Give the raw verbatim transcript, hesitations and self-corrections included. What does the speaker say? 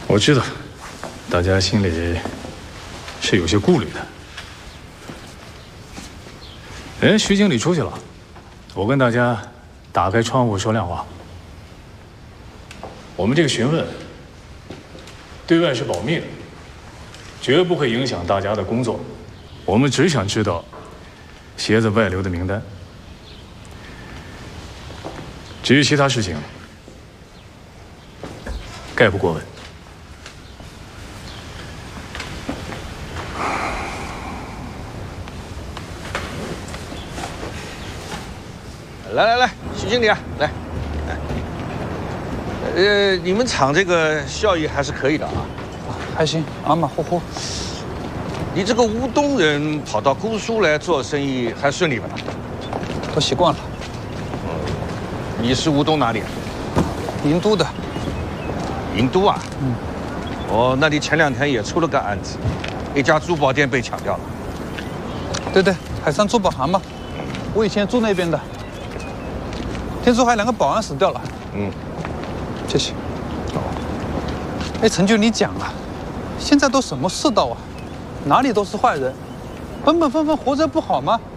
我知道，大家心里是有些顾虑的。哎，徐经理出去了，我跟大家打开窗户说亮话。我们这个询问对外是保密的，绝不会影响大家的工作。我们只想知道鞋子外流的名单。至于其他事情，概不过问。 来来来，徐经理啊，来，来，呃，你们厂这个效益还是可以的啊， 还行，马马虎虎。 你这个乌东人跑到姑苏来做生意还顺利吧？ 都习惯了。 你是乌东哪里啊？ 宁都的。 宁都啊？ 嗯。 哦，那你前两天也出了个案子，一家珠宝店被抢掉了。 对对，海上珠宝行嘛，我以前住那边的。 听说还有两个保安死掉了。 嗯， 谢谢。哎，陈局，你讲啊，现在都什么世道啊？哪里都是坏人，本本分分活着不好吗？